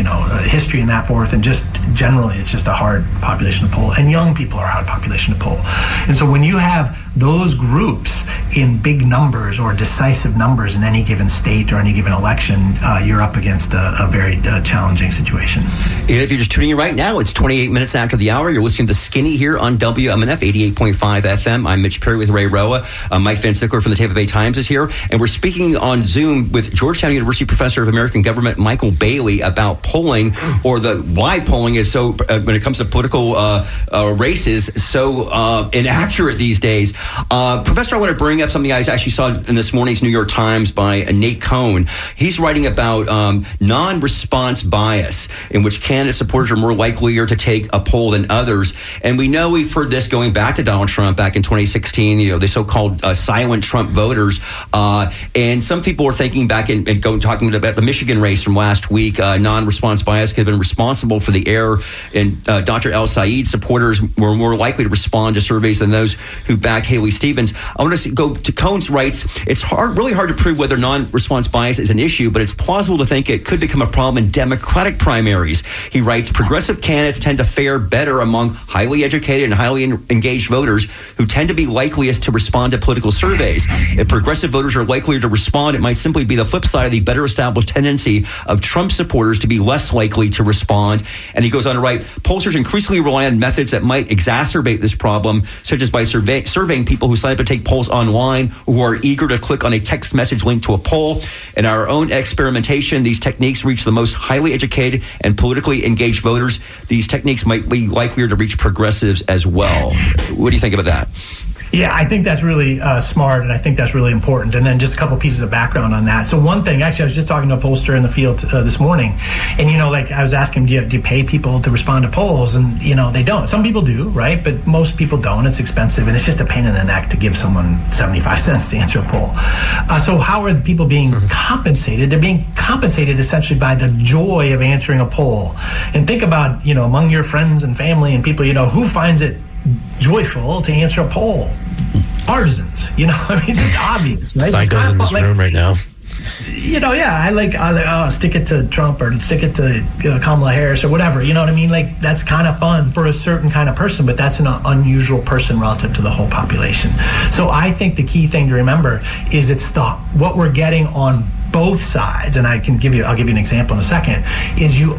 history and that forth, and just generally it's just a hard population to poll, and young people are a hard population to poll. And so when you have those groups in big numbers or decisive numbers in any given state or any given election, you're up against a very challenging situation. And if you're just tuning in right now, it's 28 minutes after the hour. You're listening to Skinny here on WMNF 88.5 FM. I'm Mitch Perry with Ray Roa. Mike Van Sickler from the Tampa Bay Times is here. And we're speaking on Zoom with Georgetown University Professor of American Government Michael Bailey about polling, or why polling is so, when it comes to political races, so inaccurate these days. Professor, I want to bring up something I actually saw in this morning's New York Times by Nate Cohn. He's writing about non-response bias, in which candidate supporters are more likely to take a poll than others. And we know we've heard this going back to Donald Trump back in 2016, the so-called silent Trump voters. And some people are thinking back and talking about the Michigan race from last week, non-response bias could have been responsible for the error. And Dr. El Sayed supporters were more likely to respond to surveys than those who backed Haley Stevens. I want to go to Cohn's writes, it's really hard to prove whether non-response bias is an issue, but it's plausible to think it could become a problem in Democratic primaries. He writes, progressive candidates tend to fare better among highly educated and highly engaged voters who tend to be likeliest to respond to political surveys. If progressive voters are likelier to respond, it might simply be the flip side of the better established tendency of Trump supporters to be less likely to respond. And he goes on to write, pollsters increasingly rely on methods that might exacerbate this problem, such as by surveying people who sign up to take polls online, who are eager to click on a text message link to a poll. In our own experimentation, these techniques reach the most highly educated and politically engaged voters. These techniques might be likelier to reach progressives as well. What do you think about that? Yeah, I think that's really smart, and I think that's really important. And then just a couple pieces of background on that. So one thing, actually, I was just talking to a pollster in the field this morning, and, I was asking him, do you pay people to respond to polls? And, they don't. Some people do, right? But most people don't. It's expensive, and it's just a pain in the neck to give someone 75 cents to answer a poll. So how are people being compensated? They're being compensated essentially by the joy of answering a poll. And think about, among your friends and family and people, who finds it joyful to answer a poll? Partisans, it's just obvious, right? Psychos in this room right now. I stick it to Trump or stick it to Kamala Harris or whatever, you know what I mean? That's kind of fun for a certain kind of person, but that's an unusual person relative to the whole population. So I think the key thing to remember is what we're getting on both sides, and I'll give you an example in a second, is you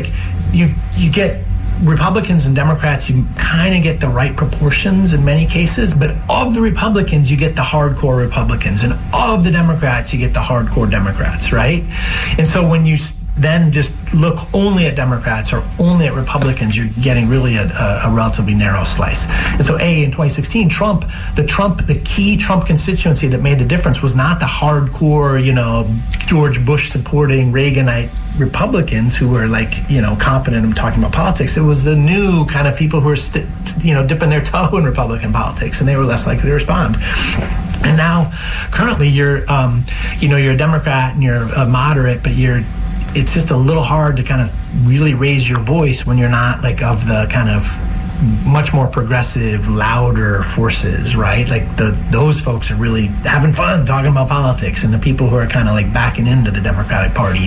get Republicans and Democrats, you kind of get the right proportions in many cases, but of the Republicans, you get the hardcore Republicans, and of the Democrats, you get the hardcore Democrats, right? And so when you then just look only at Democrats or only at Republicans, you're getting really a relatively narrow slice. And so in 2016, the key Trump constituency that made the difference was not the hardcore, George Bush supporting Reaganite Republicans who were confident in talking about politics. It was the new kind of people who were dipping their toe in Republican politics, and they were less likely to respond. And now currently you're a Democrat and you're a moderate, but it's just a little hard to kind of really raise your voice when you're not of the kind of much more progressive, louder forces, right? Those folks are really having fun talking about politics, and the people who are kind of backing into the Democratic Party,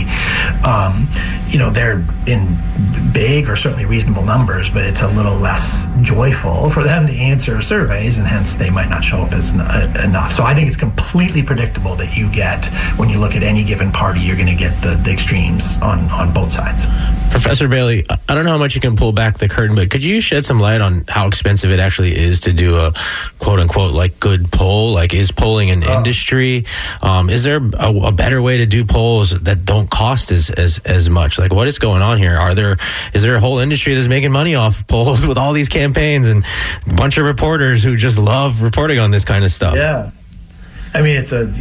they're in big or certainly reasonable numbers, but it's a little less joyful for them to answer surveys, and hence they might not show up as enough. So I think it's completely predictable that you get, when you look at any given party, you're going to get the extremes on both sides. Professor Bailey, I don't know how much you can pull back the curtain, but could you shed some light on how expensive it actually is to do a quote-unquote good poll? Is polling an industry? Is there a better way to do polls that don't cost as much? What is going on here? Is there a whole industry that's making money off polls with all these campaigns and a bunch of reporters who just love reporting on this kind of stuff? Yeah. I mean, it's a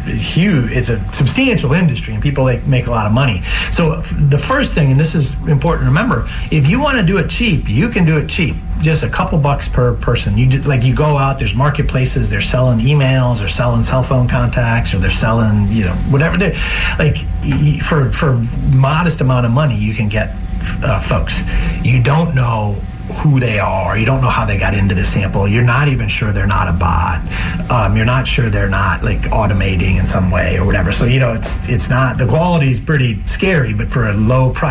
substantial industry, and people make a lot of money. So the first thing, and this is important to remember, if you want to do it cheap, you can do it cheap. Just a couple bucks per person. You go out, there's marketplaces, they're selling emails, they're selling cell phone contacts, or they're selling, whatever. For modest amount of money, you can get folks. You don't know who they are. You don't know how they got into the sample. You're not even sure they're not a bot. You're not sure they're not automating in some way or whatever. So, it's not, the quality is pretty scary, but for a low price.